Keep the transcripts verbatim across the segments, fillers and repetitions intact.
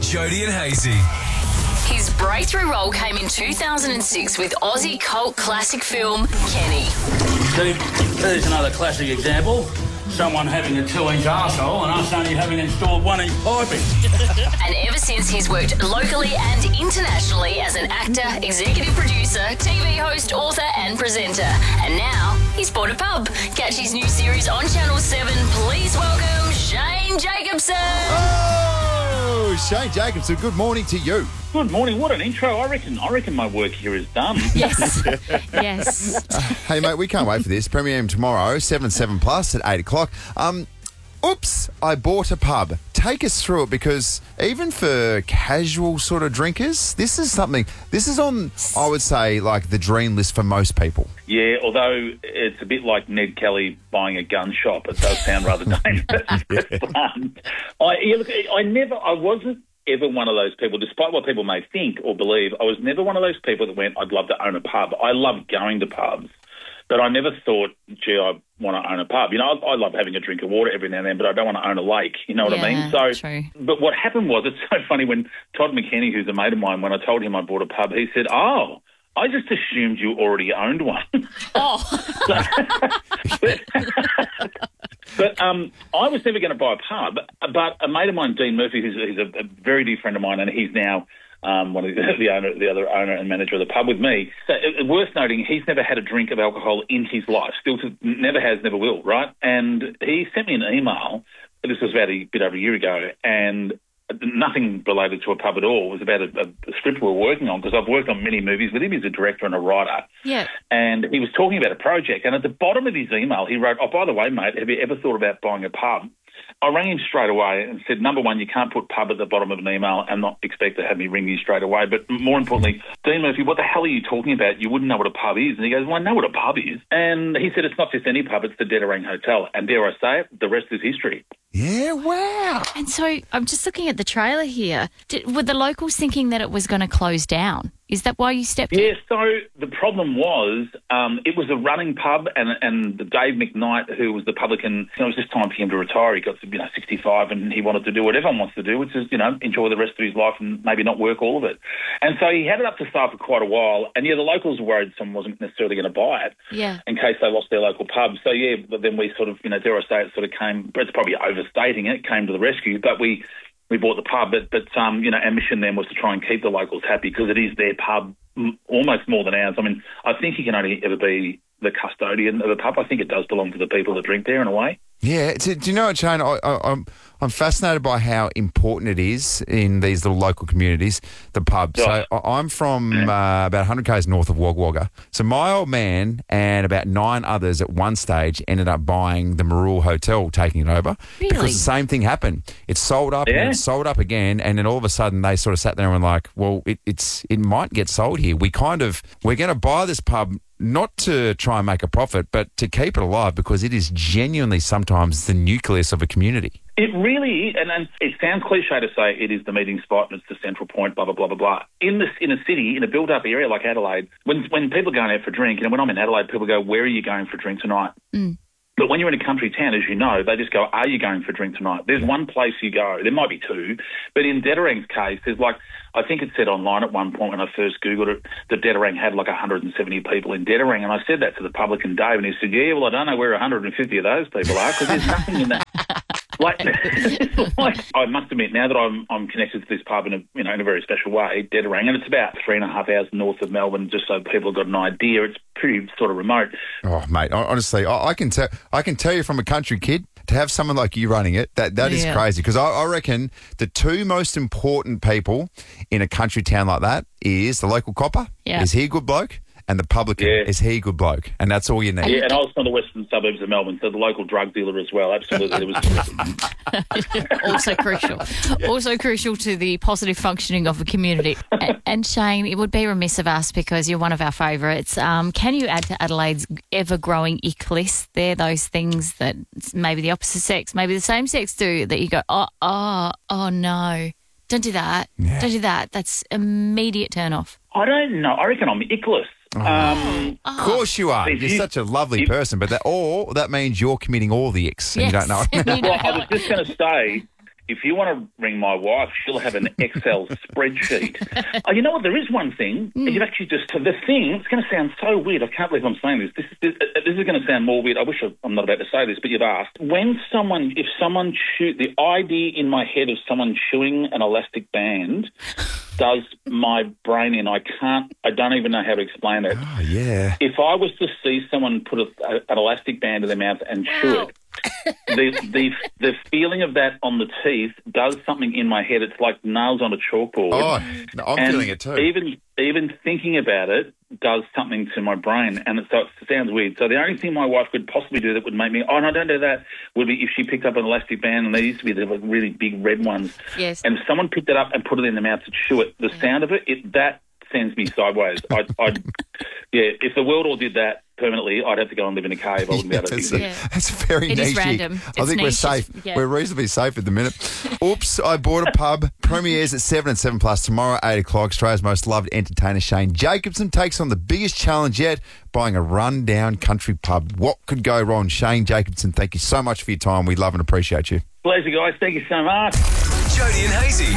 Jody and Hazy. His breakthrough role came in two thousand six with Aussie cult classic film Kenny. See, there's another classic example. Someone having a two-inch arsehole and us only having installed one-inch piping. And ever since, he's worked locally and internationally as an actor, executive producer, T V host, author and presenter. And now he's bought a pub. Catch his new series on Channel seven. Please welcome Shane Jacobson. Oh, Shane Jacobson, good morning to you. Good morning. What an intro. I reckon I reckon my work here is done. Yes. yes. Uh, hey, mate, we can't wait for this. Premiere tomorrow, seven, seven plus at eight o'clock. Um, oops, I bought a pub. Take us through it, because even for casual sort of drinkers, this is something, this is on, I would say, like the dream list for most people. Yeah, although it's a bit like Ned Kelly buying a gun shop. It does sound rather dangerous. But, um, I, yeah, look, I never, I wasn't ever one of those people, despite what people may think or believe, I was never one of those people that went, I'd love to own a pub. I love going to pubs, but I never thought, gee, I want to own a pub. You know, I, I love having a drink of water every now and then, but I don't want to own a lake. You know what yeah, I mean? So, true. But what happened was, it's so funny, when Todd McKinney, who's a mate of mine, when I told him I bought a pub, he said, oh, I just assumed you already owned one. Oh. so, but, but um, I was never going to buy a pub, but a mate of mine, Dean Murphy, who's, who's a, a very dear friend of mine, and he's now um, one of the, the owner, the other owner and manager of the pub with me. So it, worth noting, he's never had a drink of alcohol in his life. Still, to, never has, never will. Right? And he sent me an email. This was about a bit over a year ago, and nothing related to a pub at all. It was about a, a script we were working on, because I've worked on many movies with him. He's a director and a writer. Yeah. And he was talking about a project, and at the bottom of his email, he wrote, oh, by the way, mate, have you ever thought about buying a pub? I rang him straight away and said, number one, you can't put pub at the bottom of an email and not expect to have me ring you straight away. But more importantly, Dean Murphy, what the hell are you talking about? You wouldn't know what a pub is. And he goes, well, I know what a pub is. And he said, it's not just any pub, it's the Dedarang Hotel. And dare I say it, the rest is history. Yeah, wow. And so I'm just looking at the trailer here. Did, were the locals thinking that it was going to close down? Is that why you stepped in? Yeah, so the problem was um, it was a running pub, and and Dave McKnight, who was the publican, you know, it was just time for him to retire. He got to, you know, sixty-five, and he wanted to do what everyone wants to do, which is, you know, enjoy the rest of his life and maybe not work all of it. And so he had it up to staff for quite a while, and yeah, the locals were worried someone wasn't necessarily going to buy it Yeah. in case they lost their local pub. So yeah, but then we sort of, you know, dare I say it, sort of came, it's probably overstating it, came to the rescue, but we... We bought the pub, but, but um, you know, our mission then was to try and keep the locals happy, because it is their pub m- almost more than ours. I mean, I think you can only ever be the custodian of the pub. I think it does belong to the people that drink there in a way. Yeah, do, do you know what, Shane? I, I, I'm I'm fascinated by how important it is in these little local communities, the pub. Yeah. So I- I'm from uh, about one hundred kays north of Wagga Wagga. So my old man and about nine others at one stage ended up buying the Marul Hotel, taking it over. Really? Because the same thing happened. It sold up Yeah. and it sold up again, and then all of a sudden they sort of sat there and were like, well, it, it's it might get sold here. We kind of, we're going to buy this pub not to try and make a profit, but to keep it alive, because it is genuinely sometimes the nucleus of a community. It really is, and, and it sounds cliche to say it is the meeting spot and it's the central point, blah, blah, blah, blah, blah. In, this, in a city, in a built-up area like Adelaide, when when people are going out for a drink, and when I'm in Adelaide, people go, where are you going for a drink tonight? Mm. But when you're in a country town, as you know, they just go, are you going for a drink tonight? There's one place you go. There might be two. But in Dedarang's case, there's like, I think it said online at one point when I first Googled it, that Dedarang had like one hundred seventy people in Dedarang. And I said that to the publican Dave, and he said, yeah, well, I don't know where one hundred fifty of those people are, because there's nothing in that. Like, like, I must admit, now that I'm I'm connected to this pub in a you know in a very special way, Dedarang, and it's about three and a half hours north of Melbourne, just so people have got an idea. It's pretty sort of remote. Oh, mate, honestly, I, I can tell. I can tell you from a country kid, to have someone like you running it, that that is Yeah. crazy. Because I, I reckon the two most important people in a country town like that is the local copper. Yeah. Is he a good bloke? And the publican, Yeah. is he a good bloke? And that's all you need. Yeah, and I was from the western suburbs of Melbourne, so the local drug dealer as well. Absolutely, there was. Also crucial. Also crucial to the positive functioning of a community. And, and Shane, it would be remiss of us, because you're one of our favourites. Um, can you add to Adelaide's ever-growing ick list? They're those things that maybe the opposite sex, maybe the same sex do, that you go, oh, oh, oh no, don't do that. Yeah. Don't do that. That's immediate turn off. I don't know. I reckon I'm ickless. Um, Of course you are. If You're you- such a lovely if- person, but that or that means you're committing all the icks and you Yes. don't know. You well, don't I know was it. just going to say, if you want to ring my wife, she'll have an Excel spreadsheet. Oh, you know what? There is one thing. Mm. You've actually just the thing. It's going to sound so weird. I can't believe I'm saying this. This is this, this is going to sound more weird. I wish I'm not about to say this, but you've asked. When someone, if someone chew, the idea in my head of someone chewing an elastic band does my brain in. I can't. I don't even know how to explain it. Oh yeah. If I was to see someone put a, a, an elastic band in their mouth and chew wow. it. the the the feeling of that on the teeth does something in my head. It's like nails on a chalkboard. Oh, no, I'm and feeling it too. Even even thinking about it does something to my brain, and it, so it sounds weird. So the only thing my wife could possibly do that would make me, oh no, don't do that, would be if she picked up an elastic band, and there used to be the like, really big red ones. Yes. And if someone picked it up and put it in their mouth to chew it, the yeah. sound of it, it that sends me sideways. I'd, I'd yeah. If the world all did that permanently, I'd have to go and live in a cave. I wouldn't yeah, be able to that's, do a, that. That's very It niche. is random. I It's think we're niche. safe. Yeah. We're reasonably safe at the minute. Oops, I bought a pub. Premieres at seven and seven plus tomorrow, eight o'clock. Australia's most loved entertainer, Shane Jacobson, takes on the biggest challenge yet, buying a run-down country pub. What could go wrong? Shane Jacobson, thank you so much for your time. We love and appreciate you. Pleasure, guys. Thank you so much. Jody and Hazy.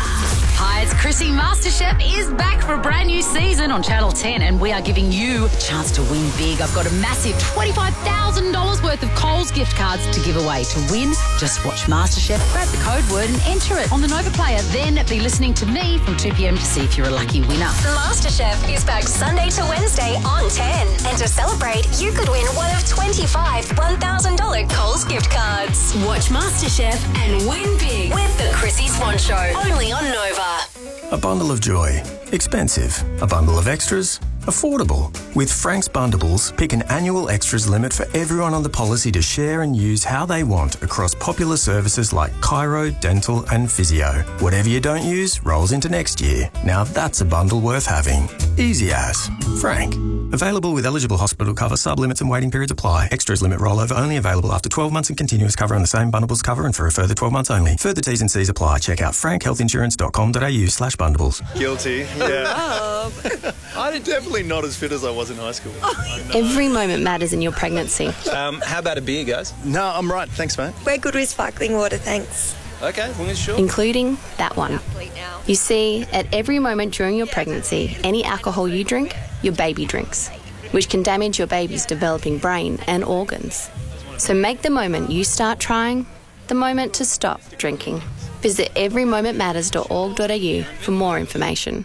Hi, it's Chrissy. MasterChef is back for a brand new season on Channel ten, and we are giving you a chance to win big. I've got a massive twenty-five thousand dollars worth of Coles gift cards to give away. To win, just watch MasterChef, grab the code word and enter it on the Nova Player. Then be listening to me from two p.m. to see if you're a lucky winner. MasterChef is back Sunday to Wednesday on ten. And to celebrate, you could win one of twenty-five one thousand dollars Coles gift cards. Watch MasterChef and win big with the Chrissy Swan Show, only on Nova. A bundle of joy. Expensive. A bundle of extras. Affordable. With Frank's Bundleables, pick an annual extras limit for everyone on the policy to share and use how they want across popular services like chiro, dental and physio. Whatever you don't use rolls into next year. Now that's a bundle worth having. Easy as. Frank. Available with eligible hospital cover, sub-limits and waiting periods apply. Extras limit rollover only available after twelve months and continuous cover on the same bundles cover and for a further twelve months only. Further T's and C's apply. Check out frankhealthinsurance.com.au slash bundles. Guilty, yeah. I'm definitely not as fit as I was in high school. Every moment matters in your pregnancy. Um, how about a beer, guys? No, I'm right. Thanks, mate. We're good with sparkling water, thanks. Okay, as long as you're sure. Including that one. You see, at every moment during your pregnancy, any alcohol you drink, your baby drinks, which can damage your baby's developing brain and organs. So make the moment you start trying the moment to stop drinking. Visit every moment matters dot org dot a u for more information.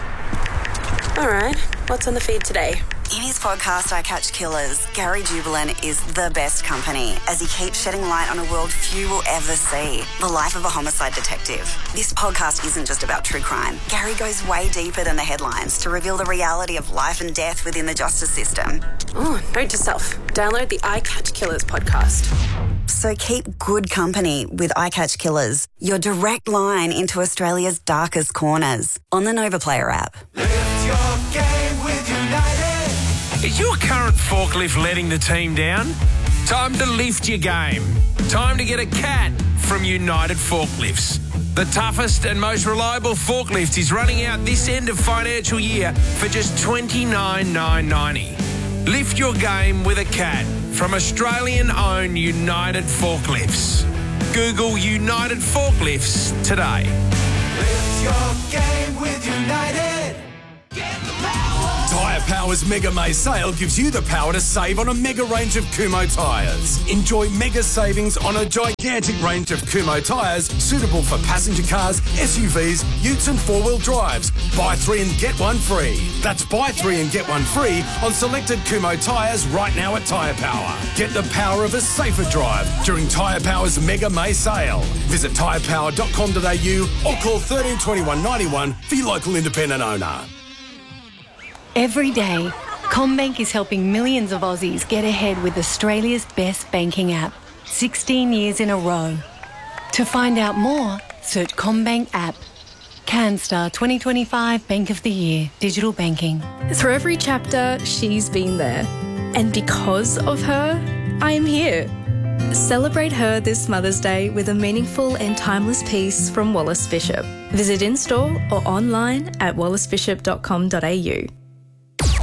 All right, what's on the feed today? In his podcast, I Catch Killers, Gary Jubelin is the best company as he keeps shedding light on a world few will ever see, the life of a homicide detective. This podcast isn't just about true crime. Gary goes way deeper than the headlines to reveal the reality of life and death within the justice system. Oh, note to self, download the I Catch Killers podcast. So keep good company with I Catch Killers, your direct line into Australia's darkest corners, on the Nova Player app. Lift your game with United. Is your current forklift letting the team down? Time to lift your game. Time to get a cat from United Forklifts. The toughest and most reliable forklift is running out this end of financial year for just twenty-nine thousand nine hundred ninety. Lift your game with a cat from Australian-owned United Forklifts. Google United Forklifts today. Lift your game with United. Tyre Power's Mega May sale gives you the power to save on a mega range of Kumho tyres. Enjoy mega savings on a gigantic range of Kumho tyres suitable for passenger cars, S U Vs, utes and four-wheel drives. Buy three and get one free. That's buy three and get one free on selected Kumho tyres right now at Tyre Power. Get the power of a safer drive during Tyre Power's Mega May sale. Visit tyre power dot com dot a u or call one three two one, nine one for your local independent owner. Every day, CommBank is helping millions of Aussies get ahead with Australia's best banking app, sixteen years in a row. To find out more, search CommBank app. CanStar twenty twenty-five Bank of the Year, Digital Banking. Through every chapter, she's been there. And because of her, I am here. Celebrate her this Mother's Day with a meaningful and timeless piece from Wallace Bishop. Visit in-store or online at wallace bishop dot com dot a u.